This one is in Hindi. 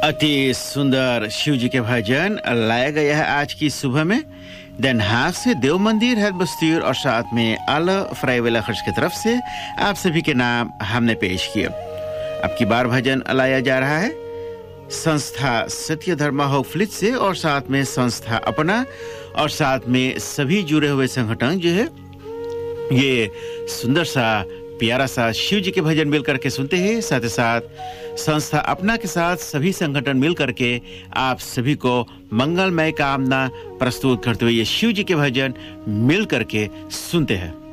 अति सुंदर शिव जी के भजन लाया गया है आज की सुबह में Den Haag से देव मंदिर हेड बस्तीर और साथ में alle vrijwilligers की तरफ से आप सभी के नाम हमने पेश किए। अब की बार भजन लाया जा रहा है संस्था सत्य धर्मा होपफ्लिट से और साथ में संस्था अपना और साथ में सभी जुड़े हुए संगठन जो है ये सुंदर सा प्यारा सा शिव जी के भजन मिल करके सुनते हैं। साथ ही साथ संस्था अपना के साथ सभी संगठन मिल करके आप सभी को मंगलमय कामना प्रस्तुत करते हुए ये शिव जी के भजन मिल करके सुनते हैं।